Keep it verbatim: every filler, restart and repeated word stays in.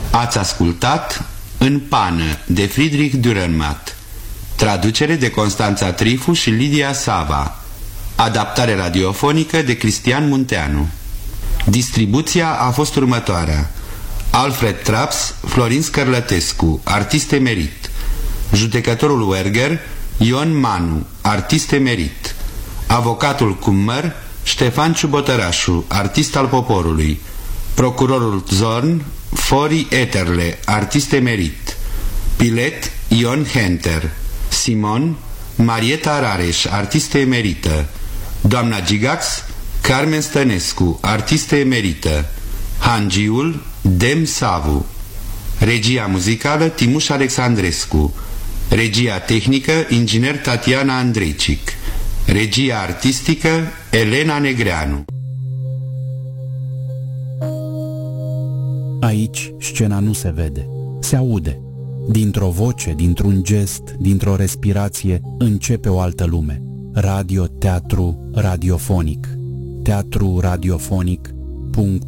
Ați ascultat În pană de Friedrich Dürrenmatt, traducere de Constanța Trifu și Lidia Sava, adaptare radiofonică de Cristian Munteanu. Distribuția a fost următoarea: Alfred Traps, Florin Scărlătescu, artist emerit; judecătorul Werger, Ion Manu, artist emerit; avocatul Kummer, Ștefan Ciubotărașu, artist al poporului; procurorul Zorn, Fori Eterle, artist emerit; Pilet, Ion Henter; Simon, Marieta Rareș, artistă emerită; doamna Gigax, Carmen Stănescu, artistă emerită; Hangiul, Dem Savu. Regia muzicală, Timuș Alexandrescu. Regia tehnică, inginer Tatiana Andreicic. Regia artistică, Elena Negreanu. Aici scena nu se vede, se aude. Dintr-o voce, dintr-un gest, dintr-o respirație, începe o altă lume. Radio, teatru, radiofonic. teatru radiofonic punct